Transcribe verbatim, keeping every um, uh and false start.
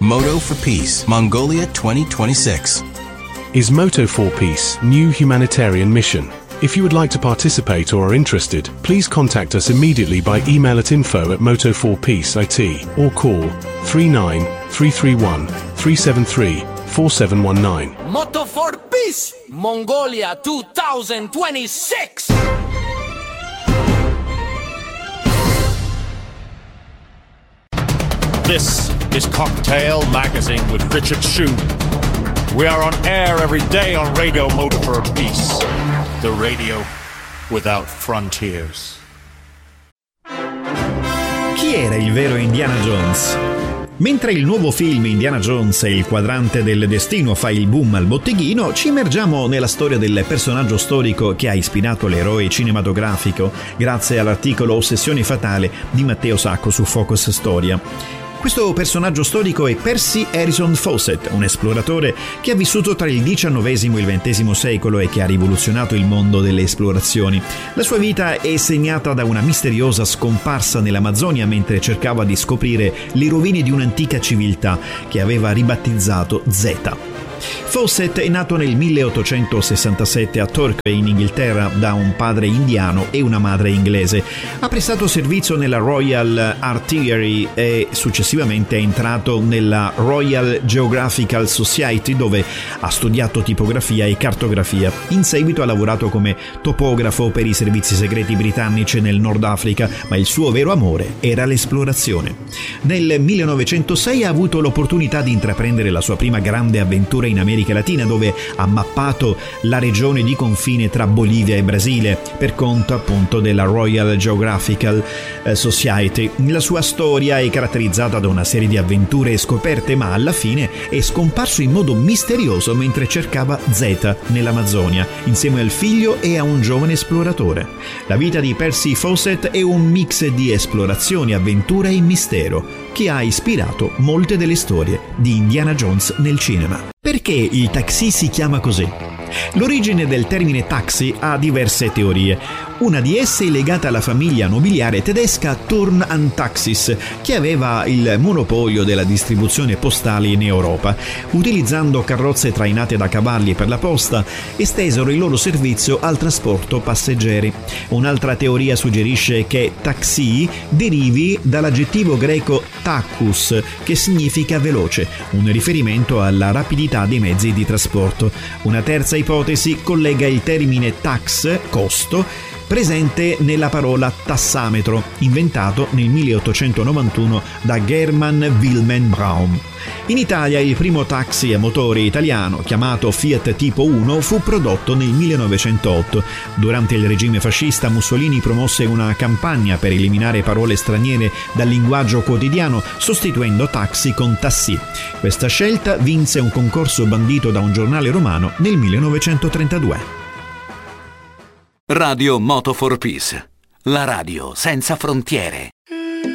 Moto for Peace, Mongolia twenty twenty-six. Is Moto for Peace new humanitarian mission? If you would like to participate or are interested, please contact us immediately by email at info at moto four peace it or call three nine three three one three seven three four seven one nine. Moto for Peace, Mongolia twenty twenty-six. This is Cocktail Magazine with Richard Shu. We are on air every day on Radio Moto for Peace, the radio without frontiers. Chi era il vero Indiana Jones? Mentre il nuovo film Indiana Jones e il quadrante del destino fa il boom al botteghino, ci immergiamo nella storia del personaggio storico che ha ispirato l'eroe cinematografico, grazie all'articolo Ossessione fatale di Matteo Sacco su Focus Storia. Questo personaggio storico è Percy Harrison Fawcett, un esploratore che ha vissuto tra il diciannovesimo e il ventesimo secolo e che ha rivoluzionato il mondo delle esplorazioni. La sua vita è segnata da una misteriosa scomparsa nell'Amazzonia mentre cercava di scoprire le rovine di un'antica civiltà che aveva ribattezzato Zeta. Fawcett è nato nel milleottocentosessantasette a Torquay, in Inghilterra, da un padre indiano e una madre inglese. Ha prestato servizio nella Royal Artillery e successivamente è entrato nella Royal Geographical Society, dove ha studiato tipografia e cartografia. In seguito ha lavorato come topografo per i servizi segreti britannici nel Nord Africa, ma il suo vero amore era l'esplorazione. Nel millenovecentosei ha avuto l'opportunità di intraprendere la sua prima grande avventura in America Latina, dove ha mappato la regione di confine tra Bolivia e Brasile per conto appunto della Royal Geographical Society. La sua storia è caratterizzata da una serie di avventure e scoperte, ma alla fine è scomparso in modo misterioso mentre cercava Zeta nell'Amazzonia insieme al figlio e a un giovane esploratore. La vita di Percy Fawcett è un mix di esplorazioni, avventura e mistero che ha ispirato molte delle storie di Indiana Jones nel cinema. Perché il taxi si chiama così? L'origine del termine taxi ha diverse teorie. Una di esse è legata alla famiglia nobiliare tedesca Thurn and Taxis, che aveva il monopolio della distribuzione postale in Europa. Utilizzando carrozze trainate da cavalli per la posta, estesero il loro servizio al trasporto passeggeri. Un'altra teoria suggerisce che taxi derivi dall'aggettivo greco tachus, che significa veloce, un riferimento alla rapidità dei mezzi di trasporto. Una terza ipotesi collega il termine tax, costo, presente nella parola tassametro, inventato nel milleottocentonovantuno da German Wilhelm Braun. In Italia il primo taxi a motore italiano, chiamato Fiat Tipo uno, fu prodotto nel millenovecentootto. Durante il regime fascista Mussolini promosse una campagna per eliminare parole straniere dal linguaggio quotidiano, sostituendo taxi con tassi. Questa scelta vinse un concorso bandito da un giornale romano nel millenovecentotrentadue. Radio Moto for Peace, la radio senza frontiere.